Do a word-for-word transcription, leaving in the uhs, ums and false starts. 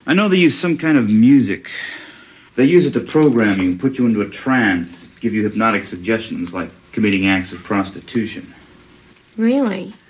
I know they use some kind of music. They use it to program you and put you into a trance, give you hypnotic suggestions like committing acts of prostitution. Really?